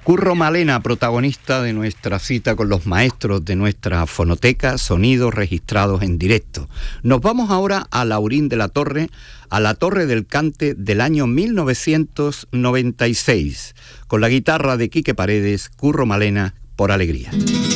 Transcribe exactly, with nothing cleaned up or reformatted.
Curro Malena, protagonista de nuestra cita con los maestros de nuestra fonoteca, sonidos registrados en directo. Nos vamos ahora a Laurín de la Torre, a la Torre del Cante del año mil novecientos noventa y seis, con la guitarra de Quique Paredes, Curro Malena, por Alegría.